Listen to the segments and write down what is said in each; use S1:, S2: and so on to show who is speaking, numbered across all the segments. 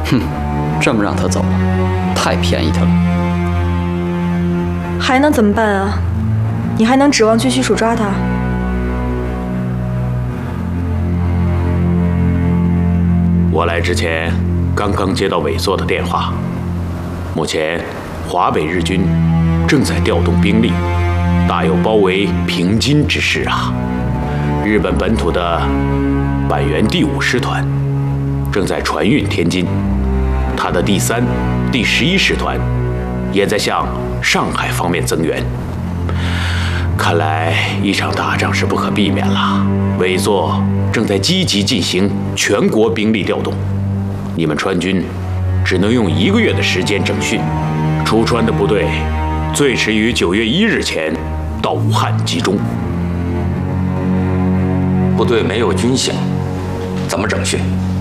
S1: 哼，这么让他走了，太便宜他了。
S2: 还能怎么办啊？你还能指望军需署抓他？
S3: 我来之前刚刚接到委座的电话，目前华北日军正在调动兵力，大有包围平津之势啊！日本本土的板垣第5师团正在船运天津，他的第3、第11师团也在向上海方面增援。看来一场大仗是不可避免了。委座正在积极进行全国兵力调动，你们川军只能用1个月的时间整训，出川的部队最迟于9月1日前到武汉集中。
S4: 部队没有军饷，怎么整训？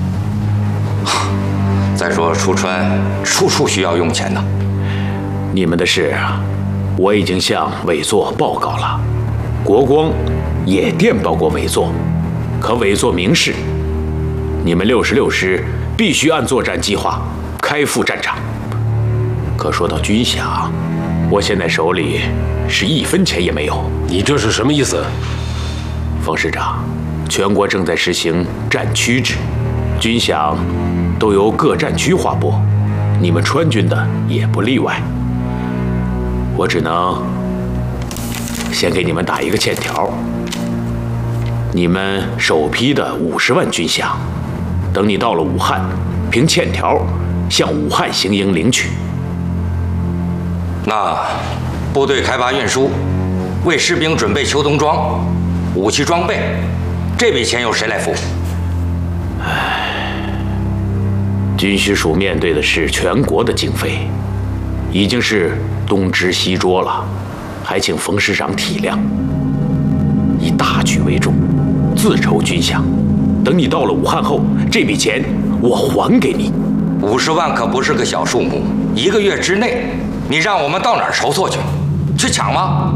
S4: 再说出川处处需要用钱呢。
S3: 你们的事我已经向委座报告了，国光也电报过委座，可委座明示，你们66师必须按作战计划开赴战场。可说到军饷，我现在手里是1分钱也没有。
S5: 你这是什么意思？
S3: 冯师长，全国正在实行战区制，军饷都由各战区划拨，你们川军的也不例外。我只能先给你们打一个欠条，你们首批的50万军饷，等你到了武汉，凭欠条向武汉行营领取。
S4: 那部队开拔运输，为士兵准备秋冬装、武器装备，这笔钱由谁来付？
S3: 军需署面对的是全国的经费，已经是东支西捉了，还请冯师长体谅，以大局为重，自筹军饷。等你到了武汉后，这笔钱我还给你。
S4: 50万可不是个小数目，1个月之内，你让我们到哪儿筹措去？去抢吗？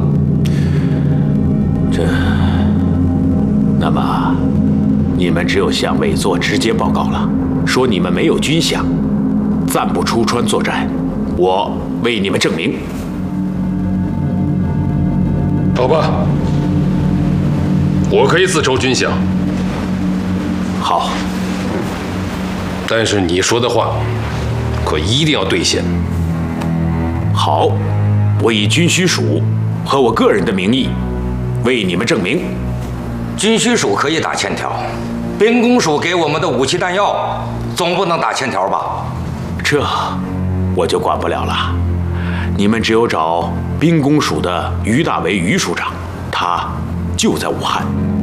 S3: 那么，你们只有向委座直接报告了，说你们没有军饷，暂不出川作战。我为你们证明。
S5: 好吧，我可以自筹军饷。
S3: 好，
S5: 但是你说的话，可一定要兑现。
S3: 好，我以军需署和我个人的名义为你们证明。
S4: 军需署可以打欠条，兵工署给我们的武器弹药总不能打欠条吧？
S3: 这我就管不了了，你们只有找兵工署的于大为于署长，他就在武汉。